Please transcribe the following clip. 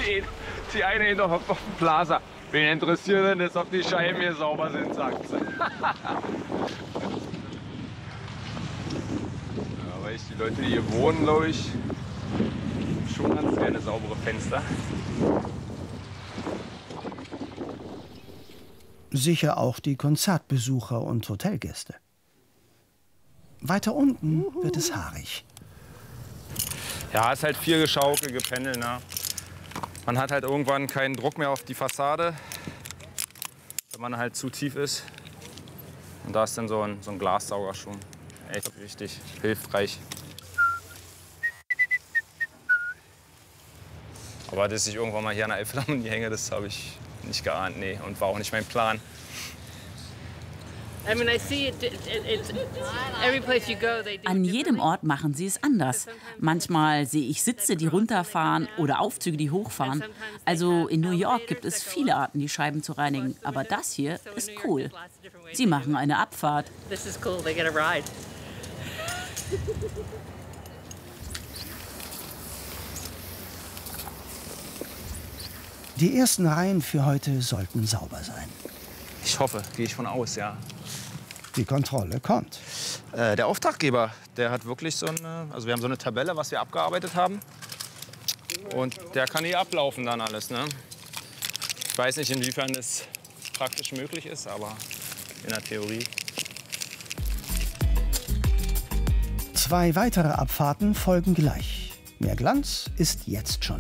die eine hin auf den Plaza. Wen interessiert denn das, ob die Scheiben hier sauber sind, sagt sie. Aber die Leute, die hier wohnen, glaube ich, schon ganz gerne saubere Fenster. Sicher auch die Konzertbesucher und Hotelgäste. Weiter unten wird es haarig. Ja, es ist halt viel Geschaukel, Gependel. Ne? Man hat halt irgendwann keinen Druck mehr auf die Fassade, wenn man halt zu tief ist. Und da ist dann so ein Glassauger schon echt richtig hilfreich. Aber dass ich irgendwann mal hier an der Elbphilharmonie hänge, das habe ich nicht geahnt, nee, und war auch nicht mein Plan. An jedem Ort machen sie es anders. Manchmal sehe ich Sitze, die runterfahren oder Aufzüge, die hochfahren. Also in New York gibt es viele Arten, die Scheiben zu reinigen. Aber das hier ist cool. Sie machen eine Abfahrt. Die ersten Reihen für heute sollten sauber sein. Ich hoffe, gehe ich von aus, ja. Die Kontrolle kommt. Der Auftraggeber, der hat wirklich also wir haben so eine Tabelle, was wir abgearbeitet haben. Und der kann hier ablaufen dann alles, ne? Ich weiß nicht, inwiefern das praktisch möglich ist, aber in der Theorie. 2 weitere Abfahrten folgen gleich. Mehr Glanz ist jetzt schon